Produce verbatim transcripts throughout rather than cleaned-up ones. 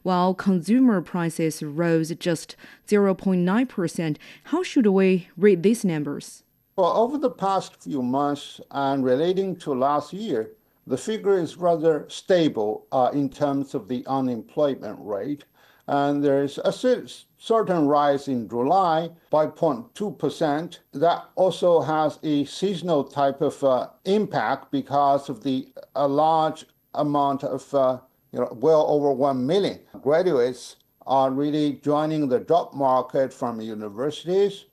while consumer prices rose just zero point nine percent. How should we read these numbers? Well, over the past few months and relating to last year, the figure is rather stable uh, in terms of the unemployment rate. And there's a certain rise in July by zero point two percent. That also has a seasonal type of uh, impact because of the a large amount of, uh, you know, well over one million graduates are really joining the job market from universities.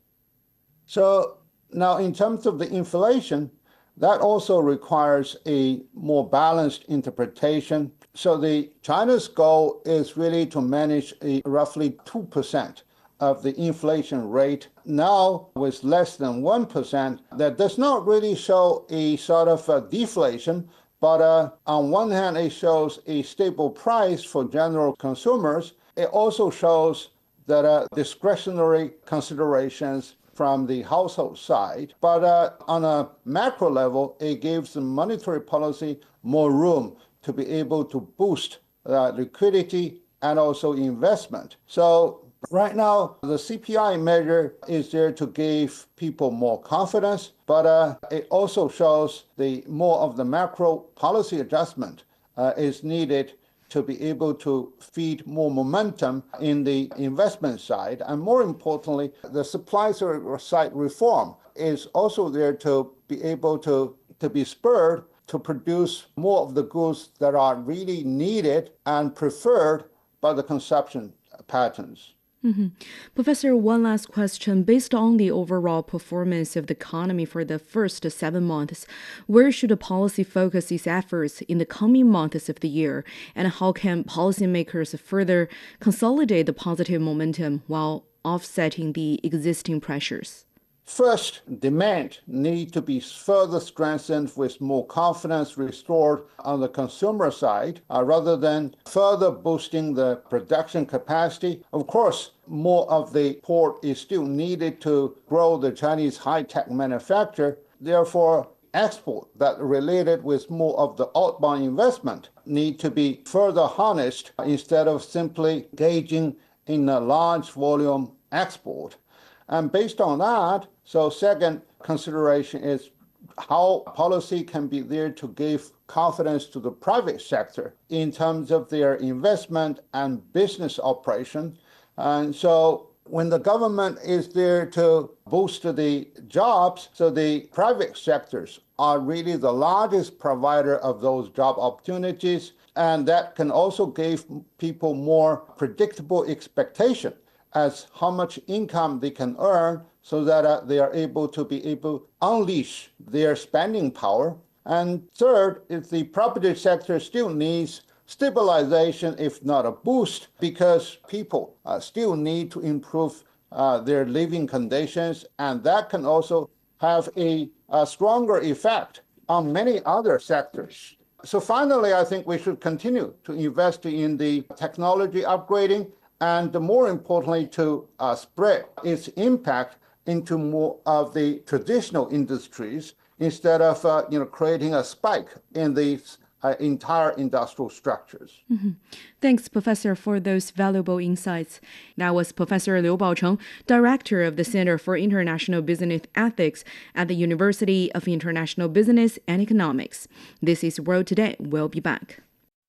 So now in terms of the inflation, that also requires a more balanced interpretation. So the China's goal is really to manage a roughly two percent of the inflation rate. Now with less than one percent, that does not really show a sort of a deflation, but uh, on one hand, it shows a stable price for general consumers. It also shows that uh, discretionary considerations from the household side. But uh, on a macro level, it gives the monetary policy more room to be able to boost uh, liquidity and also investment. So right now, the C P I measure is there to give people more confidence, but uh, it also shows the more of the macro policy adjustment uh, is needed to be able to feed more momentum in the investment side. And more importantly, the supply side reform is also there to be able to, to be spurred to produce more of the goods that are really needed and preferred by the consumption patterns. Mm-hmm. Professor, one last question. Based on the overall performance of the economy for the first seven months, where should the policy focus its efforts in the coming months of the year? And how can policymakers further consolidate the positive momentum while offsetting the existing pressures? First, demand needs to be further strengthened with more confidence restored on the consumer side, uh, rather than further boosting the production capacity. Of course, more of the port is still needed to grow the Chinese high-tech manufacture. Therefore, export that related with more of the outbound investment need to be further harnessed instead of simply gauging in a large volume export. And based on that, so second consideration is how policy can be there to give confidence to the private sector in terms of their investment and business operation. And so when the government is there to boost the jobs, so the private sectors are really the largest provider of those job opportunities, and that can also give people more predictable expectation as how much income they can earn so that uh, they are able to be able to unleash their spending power. And third, if the property sector still needs stabilization, if not a boost, because people uh, still need to improve uh, their living conditions, and that can also have a, a stronger effect on many other sectors. So finally, I think we should continue to invest in the technology upgrading, and more importantly, to uh, spread its impact into more of the traditional industries instead of uh, you know, creating a spike in these uh, entire industrial structures. Mm-hmm. Thanks, Professor, for those valuable insights. That was Professor Liu Baocheng, Director of the Center for International Business Ethics at the University of International Business and Economics. This is World Today. We'll be back.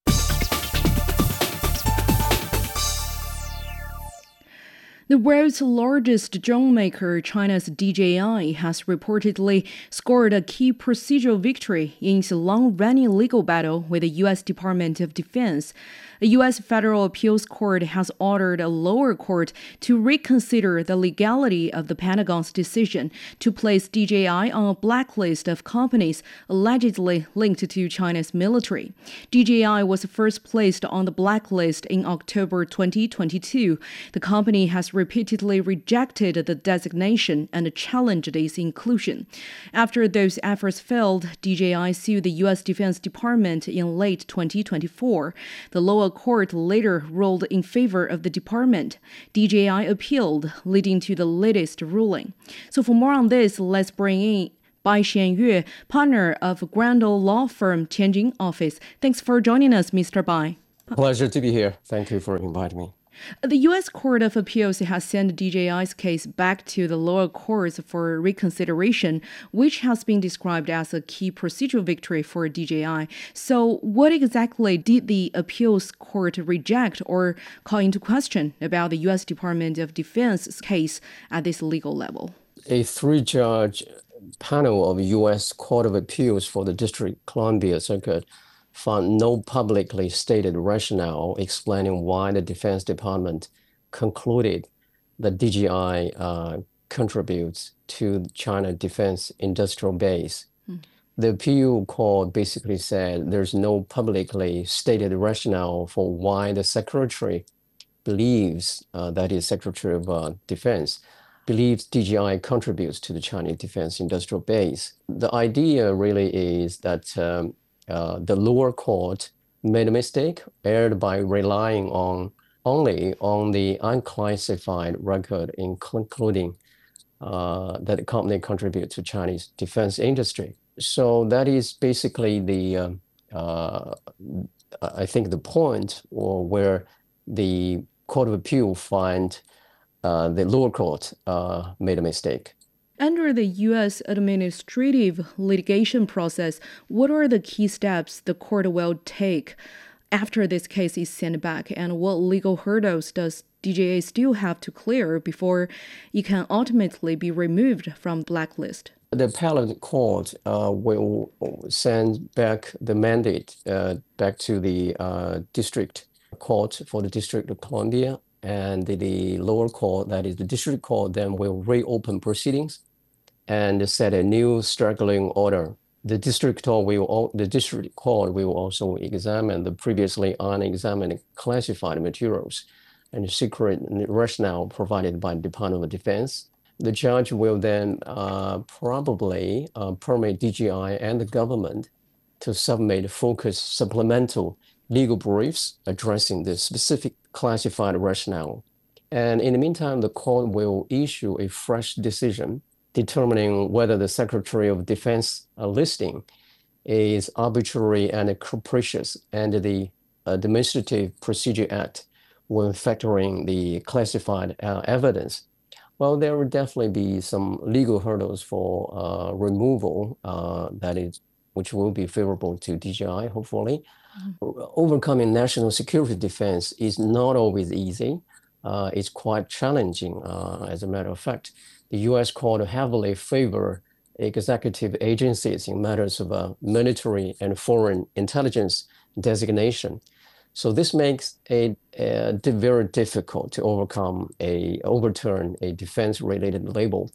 The world's largest drone maker, China's D J I, has reportedly scored a key procedural victory in its long-running legal battle with the U S Department of Defense. A U S federal appeals court has ordered a lower court to reconsider the legality of the Pentagon's decision to place D J I on a blacklist of companies allegedly linked to China's military. D J I was first placed on the blacklist in October twenty twenty-two. The company has repeatedly rejected the designation and challenged its inclusion. After those efforts failed, D J I sued the U S Defense Department in late twenty twenty-four. The lower court later ruled in favor of the department. D J I appealed, leading to the latest ruling. So for more on this, let's bring in Bai Xianyue, partner of Grandel law firm Tianjin office. Thanks for joining us, Mister Bai. Pleasure to be here. Thank you for inviting me. The U S Court of Appeals has sent D J I's case back to the lower courts for reconsideration, which has been described as a key procedural victory for D J I. So, what exactly did the appeals court reject or call into question about the U S Department of Defense's case at this legal level? A three-judge panel of U S Court of Appeals for the District of Columbia Circuit found no publicly stated rationale explaining why the Defense Department concluded that D J I uh, contributes to China Defense Industrial Base. Hmm. The appeal court basically said there's no publicly stated rationale for why the Secretary believes, uh, that is Secretary of uh, Defense, believes D J I contributes to the Chinese Defense Industrial Base. The idea really is that um, uh, the lower court made a mistake, erred by relying on only on the unclassified record, including uh, that the company contributes to Chinese defense industry. So that is basically the, uh, uh, I think, the point, or where the Court of Appeal find uh, the lower court uh, made a mistake. Under the U S administrative litigation process, what are the key steps the court will take after this case is sent back, and what legal hurdles does D J I still have to clear before it can ultimately be removed from blacklist? The appellate court uh, will send back the mandate uh, back to the uh, district court for the District of Columbia, and the, the lower court, that is the district court, then will reopen proceedings and set a new struggling order. The district court will the district court will also examine the previously unexamined classified materials and secret rationale provided by the Department of Defense. The judge will then uh, probably uh, permit D J I and the government to submit focused supplemental legal briefs addressing the specific classified rationale. And in the meantime, the court will issue a fresh decision determining whether the Secretary of Defense uh, listing is arbitrary and capricious under the uh, Administrative Procedure Act when factoring the classified uh, evidence. Well, there will definitely be some legal hurdles for uh, removal, uh, that is, which will be favorable to D J I, hopefully. Mm-hmm. Overcoming national security defense is not always easy. Uh, it's quite challenging, uh, as a matter of fact. The U S court heavily favor executive agencies in matters of uh, military and foreign intelligence designation. So this makes it uh, very difficult to overcome a overturn a defense-related label.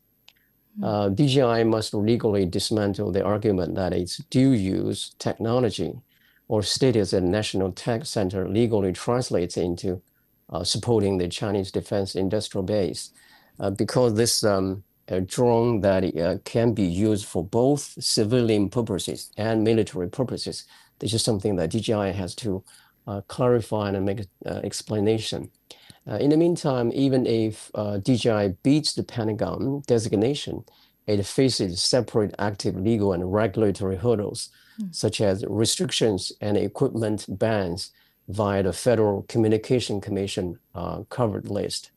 Uh, D J I must legally dismantle the argument that its dual-use technology or status as a national tech center legally translates into uh, supporting the Chinese defense industrial base. Uh, because this um, drone that uh, can be used for both civilian purposes and military purposes, this is something that D J I has to uh, clarify and make uh, explanation. Uh, in the meantime, even if uh, D J I beats the Pentagon designation, it faces separate active legal and regulatory hurdles, mm. such as restrictions and equipment bans via the Federal Communication Commission uh, covered list.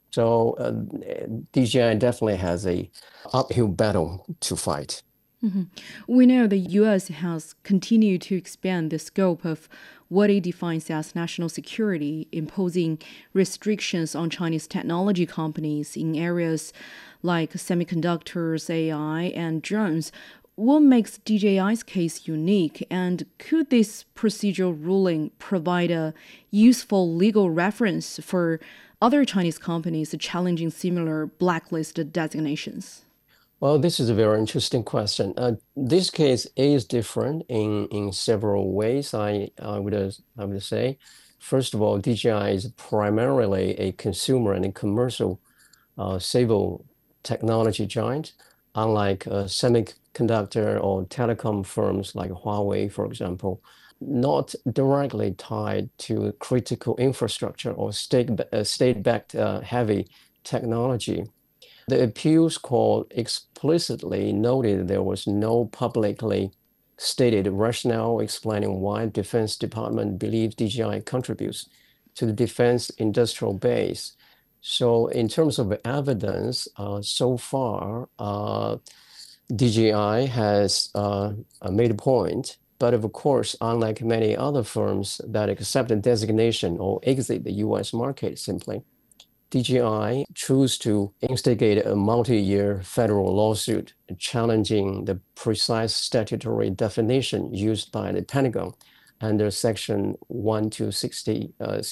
So uh, D J I definitely has a uphill battle to fight. Mm-hmm. We know the U S has continued to expand the scope of what it defines as national security, imposing restrictions on Chinese technology companies in areas like semiconductors, A I, and drones. What makes D J I's case unique, and could this procedural ruling provide a useful legal reference for other Chinese companies challenging similar blacklisted designations? Well, this is a very interesting question. Uh, this case is different in, in several ways, I, I, would, uh, I would say. First of all, D J I is primarily a consumer and a commercial uh, civil technology giant, unlike uh, semiconductor or telecom firms like Huawei, for example, not directly tied to critical infrastructure or state, uh, state-backed uh, heavy technology. The appeals court explicitly noted there was no publicly stated rationale explaining why Defense Department believes D J I contributes to the defense industrial base. So in terms of evidence, uh, so far, uh, D J I has uh, made a point, but of course, unlike many other firms that accept the designation or exit the U S market simply, D J I chose to instigate a multi-year federal lawsuit challenging the precise statutory definition used by the Pentagon under Section one two sixty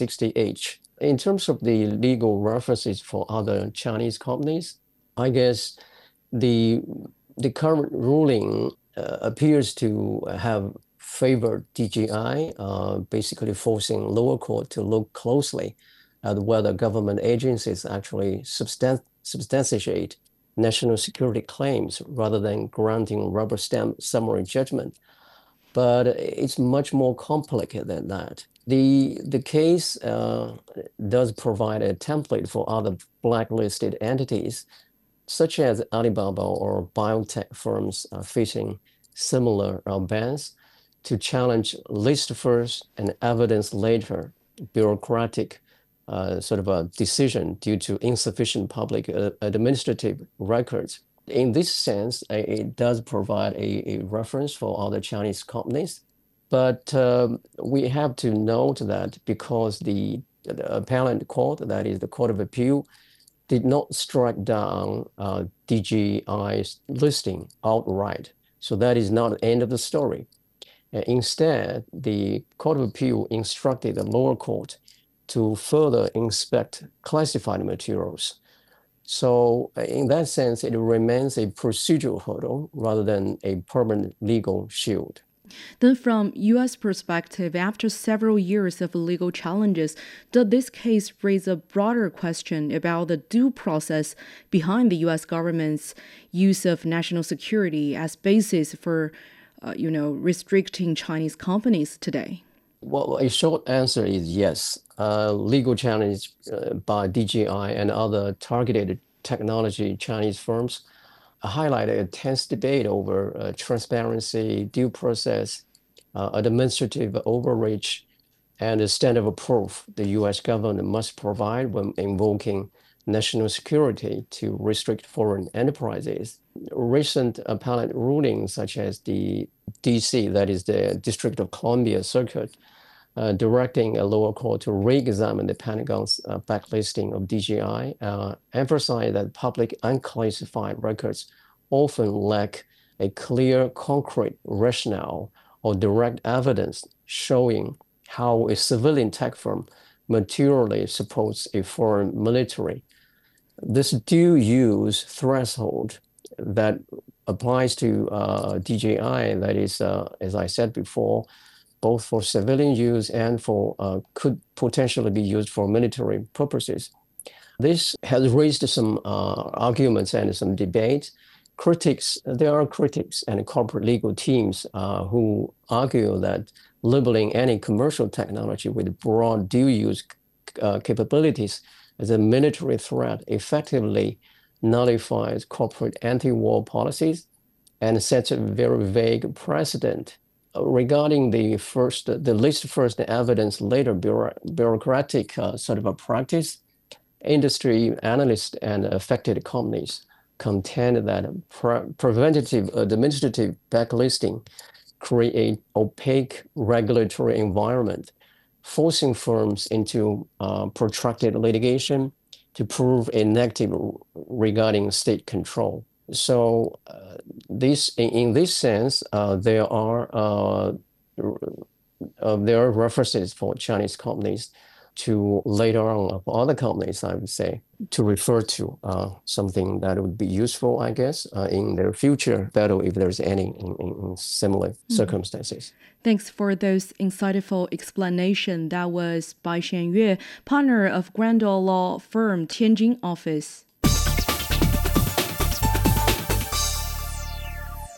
H. In terms of the legal references for other Chinese companies, I guess the the current ruling uh, appears to have favored D J I, uh, basically forcing lower court to look closely at whether government agencies actually substan substantiate national security claims rather than granting rubber stamp summary judgment. But it's much more complicated than that. The, the case uh, does provide a template for other blacklisted entities, such as Alibaba or biotech firms uh, facing similar uh, bans, to challenge list first and evidence later bureaucratic uh, sort of a decision due to insufficient public uh, administrative records. In this sense, it does provide a, a reference for other Chinese companies, but um, we have to note that because the, the appellate court, that is the Court of Appeal, did not strike down uh, D J I's listing outright. So that is not the end of the story. Uh, instead, the Court of Appeal instructed the lower court to further inspect classified materials. So in that sense, it remains a procedural hurdle rather than a permanent legal shield. Then from U S perspective, after several years of legal challenges, does this case raise a broader question about the due process behind the U S government's use of national security as basis for, uh, you know, restricting Chinese companies today? Well, a short answer is yes. Uh, legal challenge uh, by D J I and other targeted technology Chinese firms highlighted a tense debate over uh, transparency, due process, uh, administrative overreach, and the standard of proof the U S government must provide when invoking national security to restrict foreign enterprises. Recent appellate rulings, such as the D C, that is the District of Columbia Circuit, uh, directing a lower court to re-examine the Pentagon's uh, backlisting of D J I, uh, emphasize that public unclassified records often lack a clear, concrete rationale or direct evidence showing how a civilian tech firm materially supports a foreign military. This due use threshold that applies to uh, D J I, that is, uh, as I said before, both for civilian use and for uh, could potentially be used for military purposes. This has raised some uh, arguments and some debate. Critics, there are critics and corporate legal teams uh, who argue that labeling any commercial technology with broad dual use uh, capabilities as a military threat effectively nullifies corporate anti-war policies and sets a very vague precedent. Regarding the first, the list first, evidence later bureau bureaucratic uh, sort of a practice, industry analysts and affected companies contend that pre preventative administrative backlisting create opaque regulatory environment, forcing firms into uh, protracted litigation to prove a negative regarding state control. So uh, this, in, in this sense, uh, there are uh, uh, there are references for Chinese companies to later on for other companies, I would say, to refer to uh, something that would be useful, I guess, uh, in their future battle if there's any in, in similar mm-hmm. circumstances. Thanks for those insightful explanation. That was Bai Xianyue, partner of Grandal Law firm Tianjin office.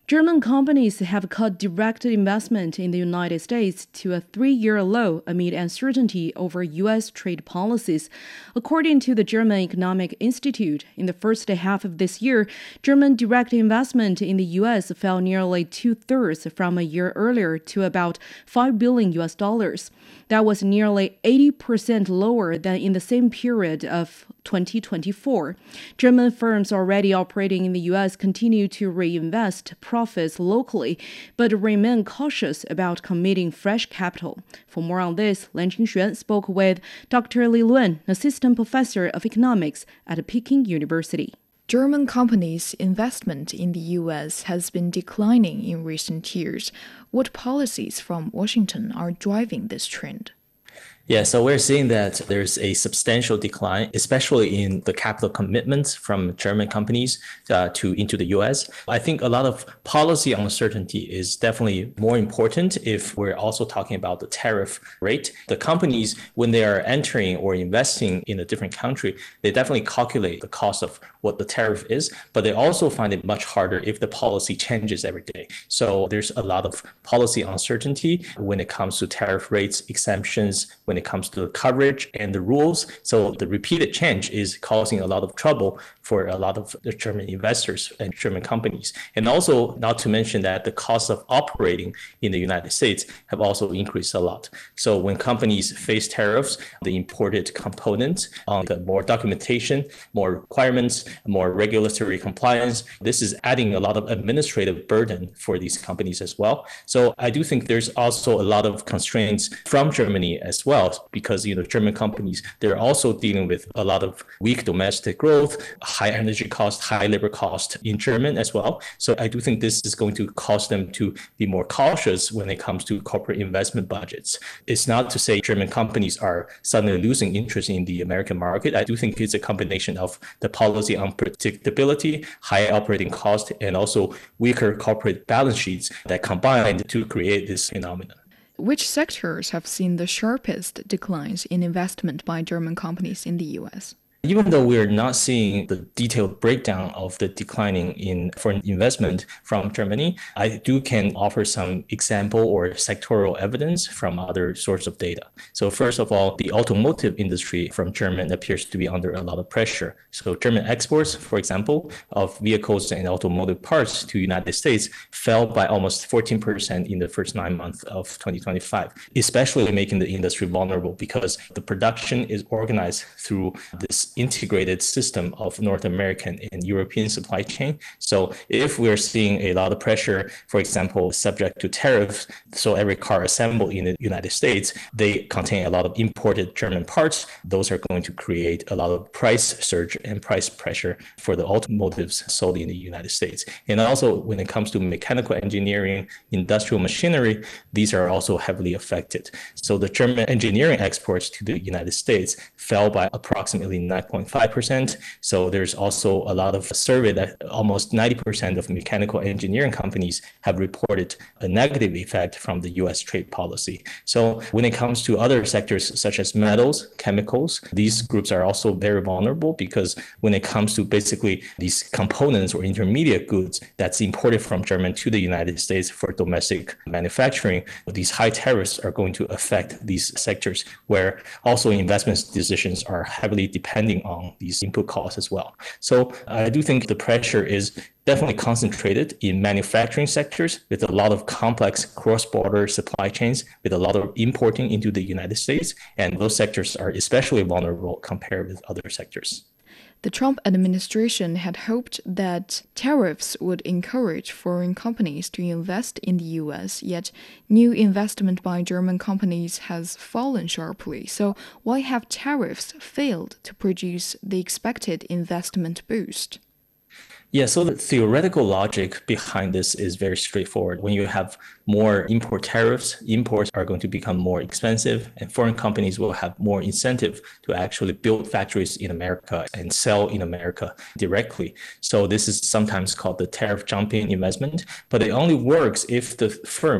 German companies have cut direct investment in the United States to a three-year low amid uncertainty over U S trade policies. According to the German Economic Institute, in the first half of this year, German direct investment in the U S fell nearly two-thirds from a year earlier to about five billion U S dollars. That was nearly eighty percent lower than in the same period of twenty twenty-four. German firms already operating in the U S continue to reinvest profits locally, but remain cautious about committing fresh capital. For more on this, Lan Qingxuan spoke with Doctor Li Luan, assistant professor of economics at Peking University. German companies' investment in the U S has been declining in recent years. What policies from Washington are driving this trend? Yeah, so we're seeing that there's a substantial decline, especially in the capital commitments from German companies uh, to into the U S. I think a lot of policy uncertainty is definitely more important if we're also talking about the tariff rate. The companies, when they are entering or investing in a different country, they definitely calculate the cost of what the tariff is, but they also find it much harder if the policy changes every day. So there's a lot of policy uncertainty when it comes to tariff rates, exemptions, when it comes to the coverage and the rules. So the repeated change is causing a lot of trouble for a lot of the German investors and German companies. And also, not to mention that the cost of operating in the United States have also increased a lot. So when companies face tariffs, the imported components, on the more documentation, more requirements, more regulatory compliance, this is adding a lot of administrative burden for these companies as well. So I do think there's also a lot of constraints from Germany as well, because you know German companies, they're also dealing with a lot of weak domestic growth, high energy cost, high labor cost in German as well. So I do think this is going to cause them to be more cautious when it comes to corporate investment budgets. It's not to say German companies are suddenly losing interest in the American market. I do think it's a combination of the policy unpredictability, high operating cost, and also weaker corporate balance sheets that combined to create this phenomenon. Which sectors have seen the sharpest declines in investment by German companies in the U S? Even though we're not seeing the detailed breakdown of the declining in foreign investment from Germany, I do can offer some example or sectoral evidence from other sources of data. So first of all, the automotive industry from Germany appears to be under a lot of pressure. So German exports, for example, of vehicles and automotive parts to the United States fell by almost fourteen percent in the first nine months of twenty twenty-five, especially making the industry vulnerable because the production is organized through this integrated system of North American and European supply chain. So if we're seeing a lot of pressure, for example, subject to tariffs, so every car assembled in the United States, they contain a lot of imported German parts. Those are going to create a lot of price surge and price pressure for the automotives sold in the United States. And also when it comes to mechanical engineering, industrial machinery, these are also heavily affected. So the German engineering exports to the United States fell by approximately nine point five percent. So there's also a lot of survey that almost ninety percent of mechanical engineering companies have reported a negative effect from the U S trade policy. So when it comes to other sectors such as metals, chemicals, these groups are also very vulnerable because when it comes to basically these components or intermediate goods that's imported from Germany to the United States for domestic manufacturing, these high tariffs are going to affect these sectors where also investment decisions are heavily depending on these input costs as well. So I do think the pressure is definitely concentrated in manufacturing sectors with a lot of complex cross-border supply chains, with a lot of importing into the United States, and those sectors are especially vulnerable compared with other sectors. The Trump administration had hoped that tariffs would encourage foreign companies to invest in the U S, yet new investment by German companies has fallen sharply. So why have tariffs failed to produce the expected investment boost? Yeah, so the theoretical logic behind this is very straightforward. When you have more import tariffs, imports are going to become more expensive, and foreign companies will have more incentive to actually build factories in America and sell in America directly. So this is sometimes called the tariff jumping investment, but it only works if the firms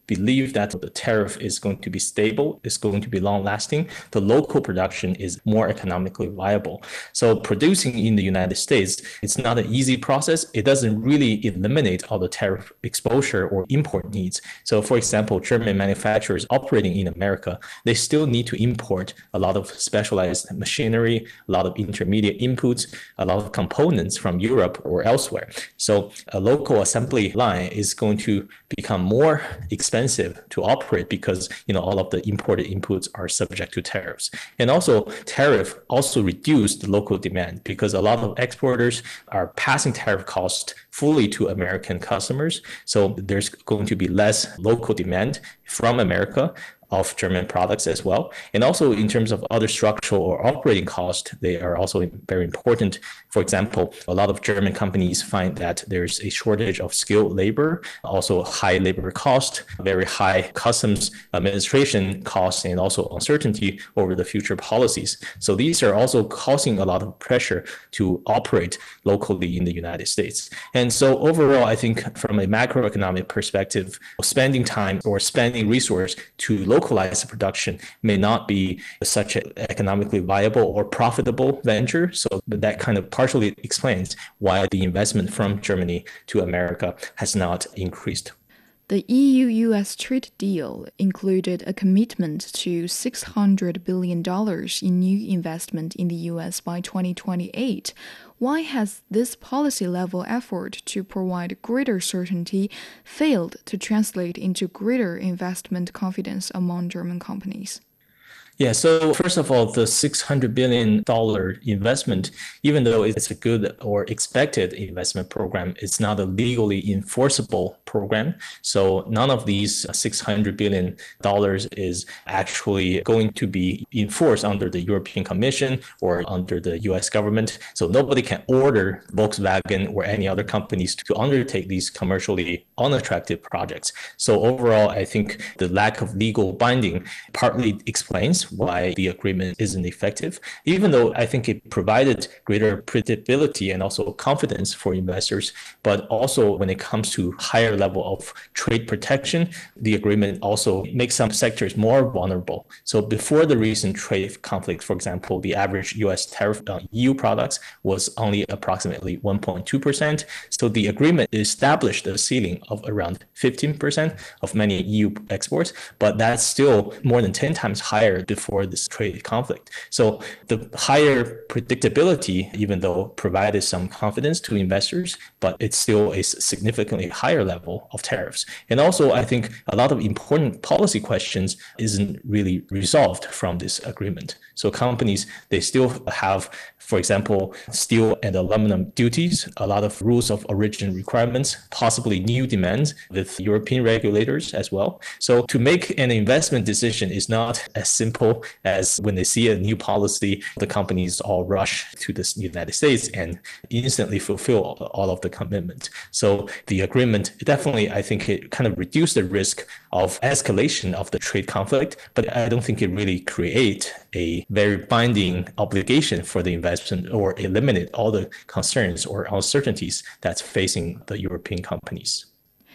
believe that the tariff is going to be stable, it's going to be long lasting, the local production is more economically viable. So producing in the United States, it's not an easy process. It doesn't really eliminate all the tariff exposure or import needs. So for example, German manufacturers operating in America, they still need to import a lot of specialized machinery, a lot of intermediate inputs, a lot of components from Europe or elsewhere. So a local assembly line is going to become more expensive to operate because, you know, all of the imported inputs are subject to tariffs. And also tariff also reduced the local demand because a lot of exporters are passing tariff costs fully to American customers. So there's going to be less local demand from America of German products as well. And also in terms of other structural or operating costs, they are also very important. For example, a lot of German companies find that there's a shortage of skilled labor, also high labor cost, very high customs administration costs, and also uncertainty over the future policies. So these are also causing a lot of pressure to operate locally in the United States. And so overall, I think from a macroeconomic perspective, spending time or spending resource to localized production may not be such an economically viable or profitable venture. So that kind of partially explains why the investment from Germany to America has not increased. The E U-U S trade deal included a commitment to six hundred billion dollars in new investment in the U S by twenty twenty-eight. Why has this policy-level effort to provide greater certainty failed to translate into greater investment confidence among German companies? Yeah, so first of all, the six hundred billion dollars investment, even though it's a good or expected investment program, it's not a legally enforceable program. So none of these six hundred billion dollars is actually going to be enforced under the European Commission or under the U S government. So nobody can order Volkswagen or any other companies to undertake these commercially unattractive projects. So overall, I think the lack of legal binding partly explains why the agreement isn't effective, even though I think it provided greater predictability and also confidence for investors. But also when it comes to higher level of trade protection, the agreement also makes some sectors more vulnerable. So before the recent trade conflict, for example, the average U S tariff on E U products was only approximately one point two percent. So the agreement established a ceiling of around fifteen percent of many E U exports, but that's still more than ten times higher before this trade conflict. So the higher predictability, even though provided some confidence to investors, but it's still a significantly higher level of tariffs. And also, I think a lot of important policy questions isn't really resolved from this agreement. So companies, they still have, for example, steel and aluminum duties, a lot of rules of origin requirements, possibly new demands with European regulators as well. So to make an investment decision is not as simple as when they see a new policy, the companies all rush to the United States and instantly fulfill all of the commitment. So the agreement definitely, I think it kind of reduced the risk of escalation of the trade conflict, but I don't think it really create a very binding obligation for the investment or eliminate all the concerns or uncertainties that's facing the European companies.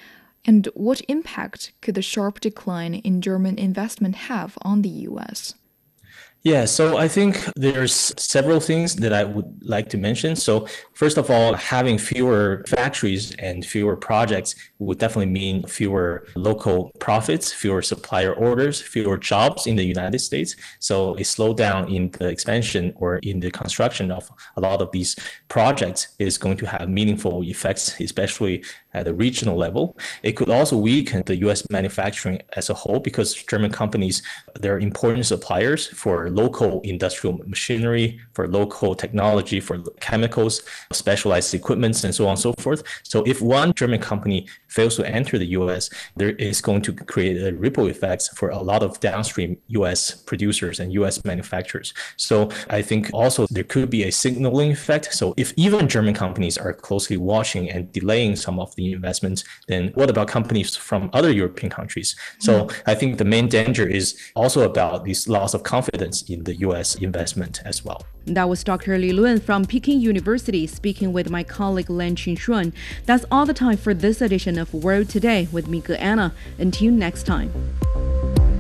And what impact could the sharp decline in German investment have on the U S? Yeah, so I think there's several things that I would like to mention. So first of all, having fewer factories and fewer projects would definitely mean fewer local profits, fewer supplier orders, fewer jobs in the United States. So a slowdown in the expansion or in the construction of a lot of these projects is going to have meaningful effects, especially at the regional level. It could also weaken the U S manufacturing as a whole because German companies, they're important suppliers for local industrial machinery, for local technology, for chemicals, specialized equipments, and so on and so forth. So if one German company fails to enter the U S, there is going to create a ripple effects for a lot of downstream U S producers and U S manufacturers. So I think also there could be a signaling effect. So if even German companies are closely watching and delaying some of the investment, then what about companies from other European countries? So I think the main danger is also about this loss of confidence in the U S investment as well. That was Doctor Li Lun from Peking University speaking with my colleague Lan Qinxuan. That's all the time for this edition of World Today with me, Anna. Until next time.